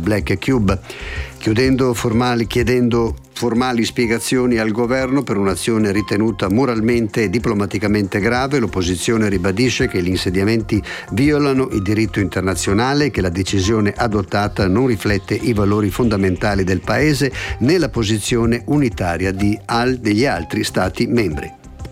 Black Cube, chiedendo formali spiegazioni al governo per un'azione ritenuta moralmente e diplomaticamente grave. L'opposizione ribadisce che gli insediamenti violano il diritto internazionale e che la decisione adottata non riflette i valori fondamentali del Paese né la posizione unitaria degli altri Stati membri.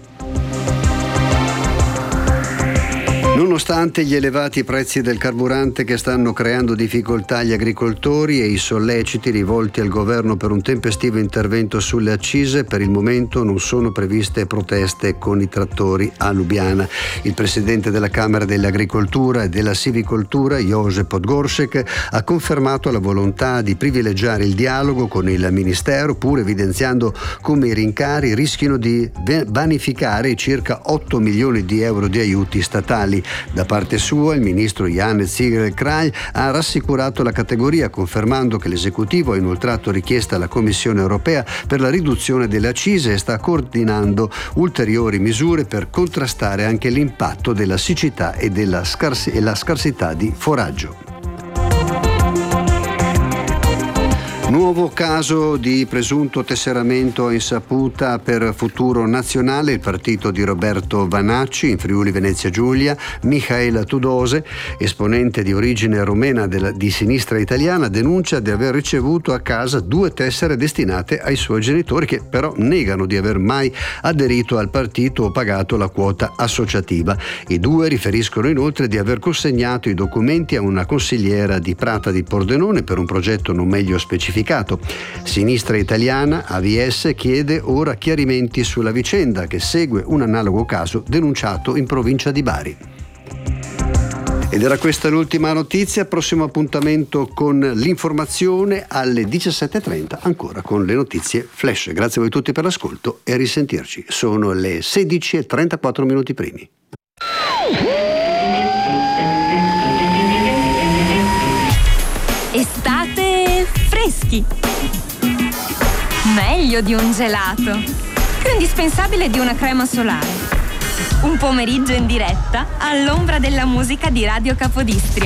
Nonostante gli elevati prezzi del carburante che stanno creando difficoltà agli agricoltori e i solleciti rivolti al governo per un tempestivo intervento sulle accise, per il momento non sono previste proteste con i trattori a Lubiana. Il presidente della Camera dell'Agricoltura e della Silvicoltura, Josep Podgoršek, ha confermato la volontà di privilegiare il dialogo con il Ministero, pur evidenziando come i rincari rischiano di vanificare i circa 8 milioni di euro di aiuti statali. Da parte sua, il ministro Jan Ziegler-Kralj ha rassicurato la categoria, confermando che l'esecutivo ha inoltrato richiesta alla Commissione europea per la riduzione delle accise e sta coordinando ulteriori misure per contrastare anche l'impatto della siccità e la scarsità di foraggio. Nuovo caso di presunto tesseramento a insaputa per Futuro Nazionale. Il partito di Roberto Vanacci in Friuli Venezia Giulia, Michael Tudose, esponente di origine romena di sinistra italiana, denuncia di aver ricevuto a casa 2 tessere destinate ai suoi genitori, che però negano di aver mai aderito al partito o pagato la quota associativa. I 2 riferiscono inoltre di aver consegnato i documenti a una consigliera di Prata di Pordenone per un progetto non meglio specificato. Sinistra Italiana, AVS, chiede ora chiarimenti sulla vicenda, che segue un analogo caso denunciato in provincia di Bari. Ed era questa l'ultima notizia. Prossimo appuntamento con l'informazione alle 17:30, ancora con le notizie flash. Grazie a voi tutti per l'ascolto e a risentirci. Sono le 16:34 primi. Estate freschi, meglio di un gelato, più indispensabile di una crema solare, un pomeriggio in diretta all'ombra della musica di Radio Capodistria.